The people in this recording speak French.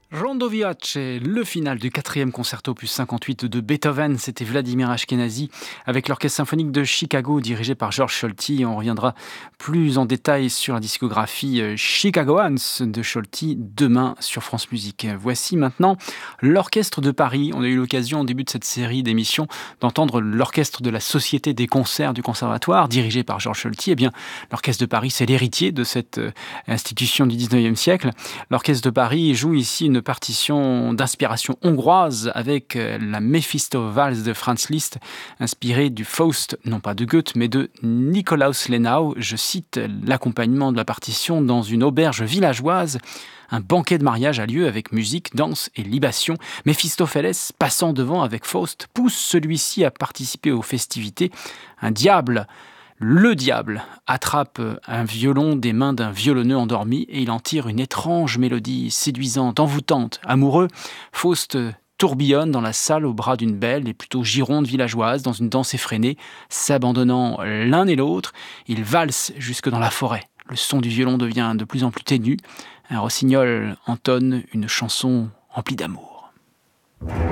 Rondo Vivace, le final du 4e concerto opus 58 de Beethoven, c'était Vladimir Ashkenazy avec l'Orchestre symphonique de Chicago dirigé par George Solti. On reviendra plus en détail sur la discographie Chicagoans de Solti demain sur France Musique. Voici maintenant l'Orchestre de Paris. On a eu l'occasion au début de cette série d'émissions d'entendre l'Orchestre de la Société des concerts du Conservatoire dirigé par George Solti. Eh bien, l'Orchestre de Paris, c'est l'héritier de cette institution du 19e siècle. L'Orchestre de Paris joue ici une partition d'inspiration hongroise avec la Mephisto Valse de Franz Liszt, inspirée du Faust, non pas de Goethe, mais de Nikolaus Lenau. Je cite l'accompagnement de la partition dans une auberge villageoise. Un banquet de mariage a lieu avec musique, danse et libation. Méphistophélès, passant devant avec Faust, pousse celui-ci à participer aux festivités. Le diable attrape un violon des mains d'un violonneux endormi et il en tire une étrange mélodie séduisante, envoûtante. Amoureux, Faust tourbillonne dans la salle au bras d'une belle et plutôt gironde villageoise dans une danse effrénée. S'abandonnant l'un et l'autre, ils valsent jusque dans la forêt. Le son du violon devient de plus en plus ténu. Un rossignol entonne une chanson remplie d'amour.